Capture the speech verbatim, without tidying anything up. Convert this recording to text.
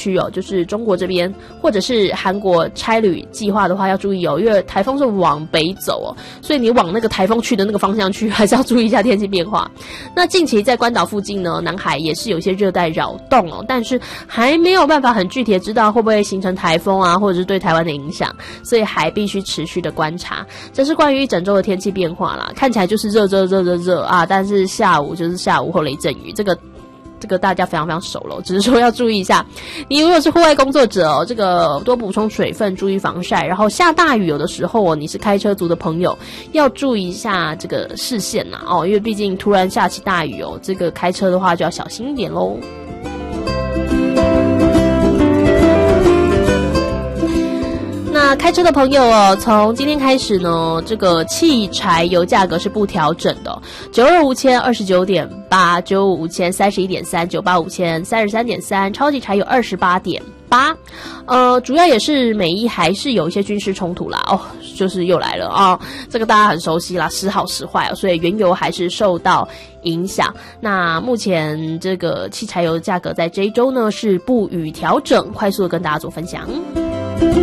区哦，就是中国这边或者是韩国差旅计划的话要注意哦，因为台风是往北走哦，所以你往那个台风去的那个方向去，还是要注意一下天气变化。那近期在关岛附近呢，南海也是有一些热带扰动哦，但是还没有办法很具体的知道会不会形成台风啊，或者是对台湾的影响，所以还必须持续的观察。这是关于一整周的天气变化啦，看起来就是热热热热热啊，但是下午就是下午后雷阵雨，这个这个大家非常非常熟了，只是说要注意一下。你如果是户外工作者哦，这个多补充水分，注意防晒。然后下大雨有的时候哦，你是开车族的朋友要注意一下这个视线呐哦，因为毕竟突然下起大雨哦，这个开车的话就要小心一点咯。那开车的朋友哦，从今天开始呢，这个汽柴油价格是不调整的，九二五千二十九点八，九五五千三十一点三，九八五千三十三点三，超级柴油二十八点八。呃，主要也是美伊还是有一些军事冲突啦，哦，就是又来了啊、哦，这个大家很熟悉啦，时好时坏哦，所以原油还是受到影响。那目前这个汽柴油的价格在这一周呢是不予调整，快速的跟大家做分享。